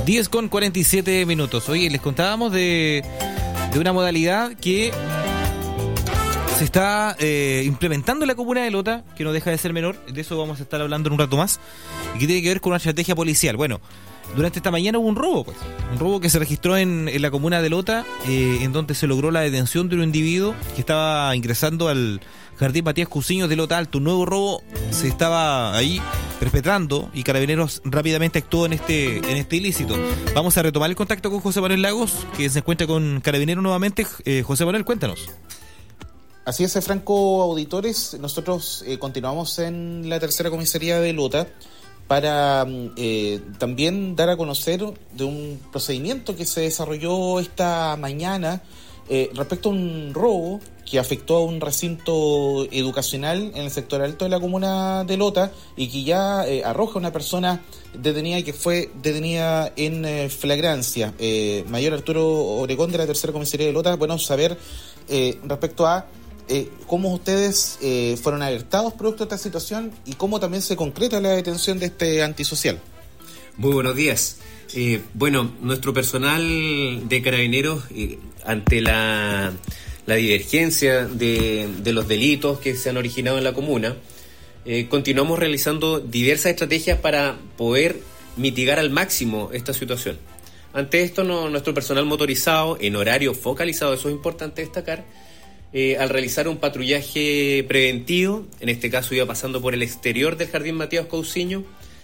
10:47. Oye, les contábamos de una modalidad que se está implementando en la comuna de Lota, que no deja de ser menor. De eso vamos a estar hablando en un rato más, y que tiene que ver con una estrategia policial. Bueno, durante esta mañana hubo un robo que se registró en la comuna de Lota, en donde se logró la detención de un individuo que estaba ingresando al Jardín Matías Cousiño de Lota Alto. Un nuevo robo se estaba ahí perpetrando y Carabineros rápidamente actuó en este ilícito. Vamos a retomar el contacto con José Manuel Lagos, que se encuentra con Carabineros nuevamente. José Manuel, cuéntanos. Así es, Franco, auditores. Nosotros continuamos en la tercera comisaría de Lota para también dar a conocer de un procedimiento que se desarrolló esta mañana respecto a un robo que afectó a un recinto educacional en el sector alto de la comuna de Lota y que ya arroja a una persona detenida, que fue detenida en flagrancia. Mayor Arturo Obregón, de la tercera comisaría de Lota. Bueno, saber respecto a cómo ustedes fueron alertados producto de esta situación y cómo también se concreta la detención de este antisocial. Muy buenos días. Nuestro personal de Carabineros, ante la divergencia de los delitos que se han originado en la comuna, continuamos realizando diversas estrategias para poder mitigar al máximo esta situación. Ante esto, nuestro personal motorizado, en horario focalizado, eso es importante destacar, al realizar un patrullaje preventivo, en este caso iba pasando por el exterior del Jardín Matías Cousiño,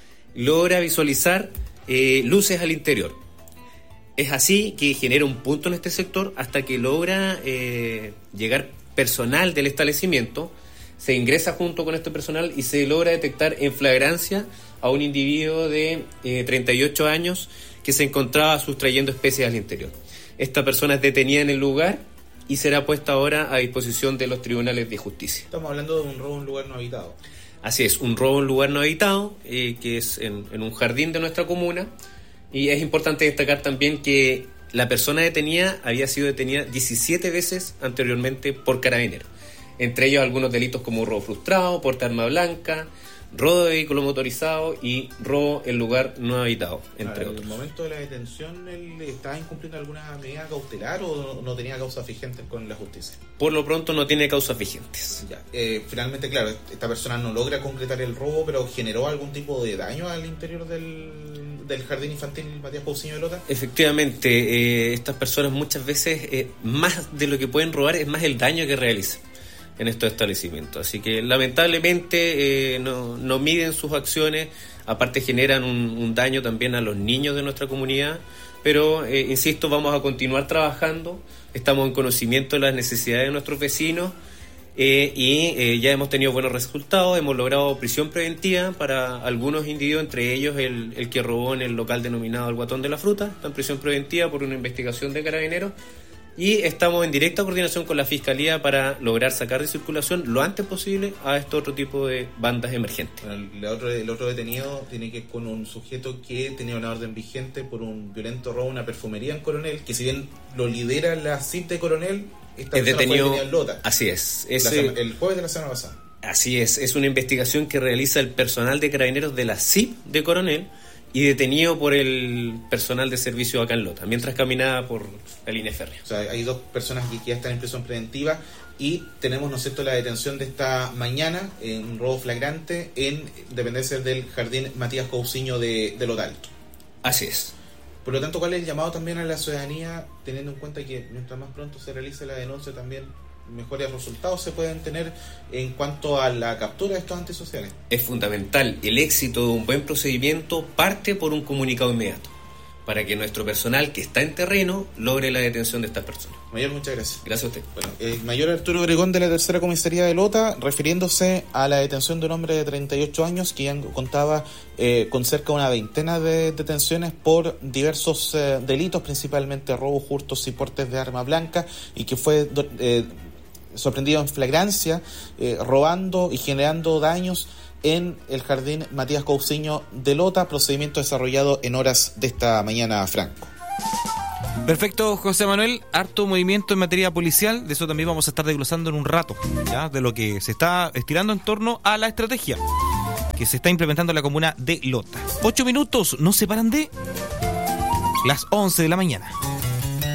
logra visualizar luces al interior. Es así que genera un punto en este sector hasta que logra llegar personal del establecimiento, se ingresa junto con este personal y se logra detectar en flagrancia a un individuo de 38 años que se encontraba sustrayendo especies al interior. Esta persona es detenida en el lugar y será puesta ahora a disposición de los tribunales de justicia. Estamos hablando de un robo en un lugar no habitado. Así es, un robo en un lugar no habitado, que es en un jardín de nuestra comuna. Y es importante destacar también que la persona detenida había sido detenida 17 veces anteriormente por Carabineros. Entre ellos algunos delitos como robo frustrado, porte de arma blanca, robo de vehículo motorizado y robo en lugar no habitado, entre otros. ¿En el momento de la detención él estaba incumpliendo alguna medida cautelar o no tenía causas vigentes con la justicia? Por lo pronto no tiene causas vigentes. Ya. Finalmente, claro, esta persona no logra concretar el robo, pero ¿generó algún tipo de daño al interior del jardín infantil Matías Cousiño de Lota? Efectivamente, estas personas muchas veces, más de lo que pueden robar, es más el daño que realizan en estos establecimientos. Así que lamentablemente no miden sus acciones, aparte generan un daño también a los niños de nuestra comunidad, pero insisto, vamos a continuar trabajando, estamos en conocimiento de las necesidades de nuestros vecinos y ya hemos tenido buenos resultados. Hemos logrado prisión preventiva para algunos individuos, entre ellos el que robó en el local denominado El Guatón de la Fruta, está en prisión preventiva por una investigación de Carabineros. Y estamos en directa coordinación con la Fiscalía para lograr sacar de circulación lo antes posible a este otro tipo de bandas emergentes. Bueno, el otro detenido tiene que ver con un sujeto que tenía una orden vigente por un violento robo a una perfumería en Coronel, que si bien lo lidera la CIP de Coronel, esta es detenido en Lota. Así es. El jueves de la semana pasada. Así es una investigación que realiza el personal de Carabineros de la CIP de Coronel y detenido por el personal de servicio acá en Lota, mientras caminaba por la línea férrea. O sea, hay dos personas que ya están en prisión preventiva y tenemos, ¿no es cierto?, la detención de esta mañana en un robo flagrante en dependencia del Jardín Matías Cousiño de Lota Alto. Así es. Por lo tanto, ¿cuál es el llamado también a la ciudadanía, teniendo en cuenta que mientras más pronto se realice la denuncia también mejores resultados se pueden tener en cuanto a la captura de estos antisociales? Es fundamental. El éxito de un buen procedimiento parte por un comunicado inmediato, para que nuestro personal que está en terreno logre la detención de estas personas. Mayor, muchas gracias. Gracias a usted. Bueno, Mayor Arturo Obregón, de la tercera comisaría de Lota, refiriéndose a la detención de un hombre de 38 años que ya contaba con cerca de una veintena de detenciones por diversos delitos, principalmente robos, hurtos y portes de arma blanca, y que fue sorprendido en flagrancia, robando y generando daños en el Jardín Matías Cousiño de Lota, procedimiento desarrollado en horas de esta mañana, Franco. Perfecto, José Manuel, harto movimiento en materia policial, de eso también vamos a estar desglosando en un rato, ¿ya? De lo que se está estirando en torno a la estrategia que se está implementando en la comuna de Lota. 8 minutos, no se paran de las 11 de la mañana.